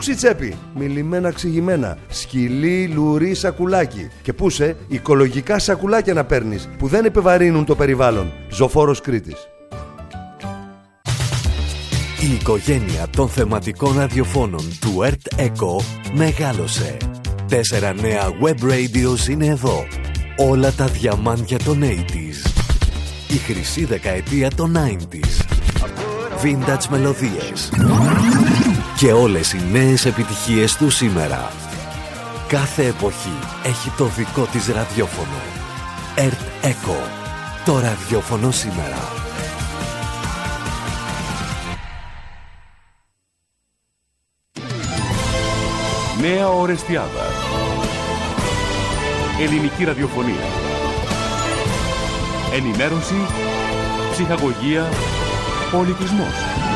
Τσούξι τσέπη, μιλημένα ξηγημένα, σκυλί λουρί σακουλάκι. Και πούσε οικολογικά σακουλάκια να παίρνεις που δεν επιβαρύνουν το περιβάλλον. Ζωφόρος Κρήτης. Η οικογένεια των θεματικών ραδιοφώνων του ΕΡΤ ΕΚΟ μεγάλωσε. 4 νέα web radios είναι εδώ. Όλα τα διαμάντια των 80s. Η χρυσή δεκαετία των 90s. Vintage μελωδίες. Και όλες οι νέες επιτυχίες του σήμερα. Κάθε εποχή έχει το δικό της ραδιόφωνο. ΕΡΤ ΕΚΟ. Το ραδιόφωνο σήμερα. Νέα Ορεστιάδα. Ελληνική ραδιοφωνία. Ενημέρωση, ψυχαγωγία, πολιτισμός.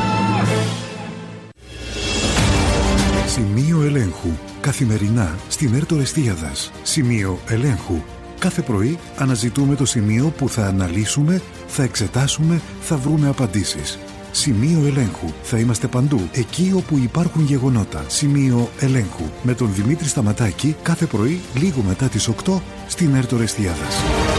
Σημείο ελέγχου. Καθημερινά στην ΕΡΤ Ορεστίαδας. Σημείο ελέγχου. Κάθε πρωί αναζητούμε το σημείο που θα αναλύσουμε, θα εξετάσουμε, θα βρούμε απαντήσεις. Σημείο ελέγχου. Θα είμαστε παντού, εκεί όπου υπάρχουν γεγονότα. Σημείο ελέγχου. Με τον Δημήτρη Σταματάκη κάθε πρωί, λίγο μετά τις 8, στην ΕΡΤ Ορεστιάδας.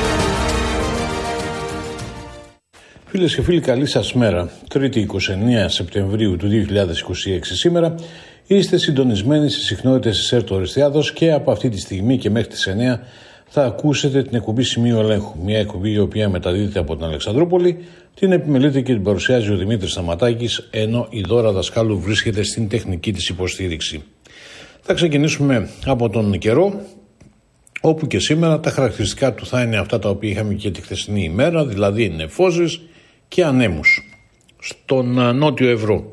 Φίλες και φίλοι, καλή σας μέρα. Τρίτη 29 Σεπτεμβρίου του 2026 σήμερα. Είστε συντονισμένοι στις συχνότητες της ΕΡΤ Ορεστιάδος και από αυτή τη στιγμή και μέχρι τις 9 θα ακούσετε την εκπομπή Σημείο Ελέγχου. Μια εκπομπή η οποία μεταδίδεται από την Αλεξανδρούπολη, την επιμελείται και την παρουσιάζει ο Δημήτρης Σταματάκης, ενώ η Δώρα Δασκάλου βρίσκεται στην τεχνική της υποστήριξη. Θα ξεκινήσουμε από τον καιρό, όπου και σήμερα τα χαρακτηριστικά του θα είναι αυτά τα οποία είχαμε και τη χθεσινή ημέρα, δηλαδή νεφώσεις και ανέμους. Στον νότιο Ευρώ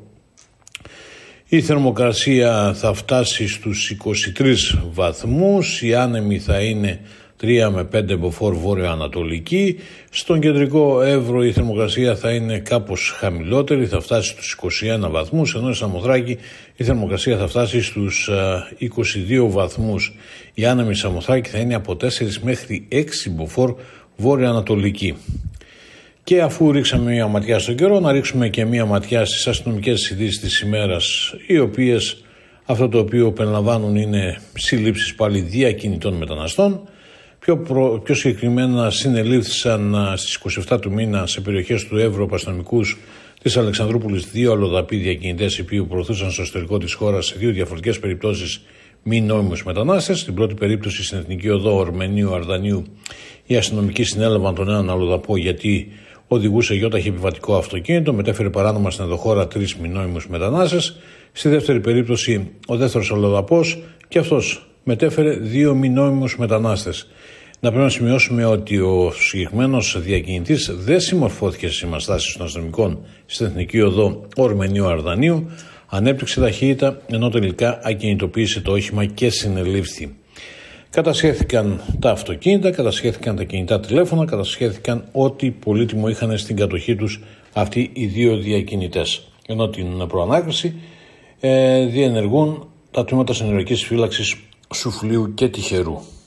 η θερμοκρασία θα φτάσει στους 23 βαθμούς, οι άνεμοι θα είναι 3 με 5 μποφόρ βόρειο-ανατολική. Στον κεντρικό Εύρο η θερμοκρασία θα είναι κάπως χαμηλότερη, θα φτάσει στους 21 βαθμούς, ενώ στη Σαμοθράκη η θερμοκρασία θα φτάσει στους 22 βαθμούς. Οι άνεμοι στη Σαμοθράκη θα είναι από 4 μέχρι 6 μποφόρ βόρειο-ανατολική. Και αφού ρίξαμε μια ματιά στον καιρό, να ρίξουμε και μια ματιά στις αστυνομικές ειδήσεις της ημέρας, οι οποίες αυτό το οποίο περιλαμβάνουν είναι συλλήψεις πάλι διακινητών μεταναστών. Πιο συγκεκριμένα συνελήφθησαν στις 27 του μήνα σε περιοχές του Εύρου από αστυνομικούς της Αλεξανδρούπολης 2 αλλοδαποί διακινητές, οι οποίοι προωθούσαν στο εσωτερικό της χώρας σε 2 διαφορετικές περιπτώσεις μη νόμιμους μετανάστες. Στην πρώτη περίπτωση, στην Εθνική Οδό Ορμενίου Αρδανίου, οι αστυνομικοί συνέλαβαν τον έναν αλλοδαπό γιατί οδηγούσε γιόταχη επιβατικό αυτοκίνητο, μετέφερε παράνομα στην ενδοχώρα 3 μη νόμιμους μετανάστες. Στη δεύτερη περίπτωση, ο δεύτερος αλλοδαπός και αυτός μετέφερε 2 μη νόμιμους μετανάστες. Να πρέπει να σημειώσουμε ότι ο συγκεκριμένος διακινητής δεν συμμορφώθηκε στις συμμαστάσεις των αστυνομικών στην Εθνική Οδό Ορμενίου Αρδανίου, ανέπτυξε ταχύτητα ενώ τελικά ακινητοποίησε το όχημα και συνελήφθη. Κατασχέθηκαν τα αυτοκίνητα, κατασχέθηκαν τα κινητά τηλέφωνα, κατασχέθηκαν ό,τι πολύτιμο είχαν στην κατοχή τους αυτοί οι 2 διακινητές. Ενώ την προανάκριση διενεργούν τα τμήματα συνοριακής φύλαξης Σουφλίου και Τυχερού.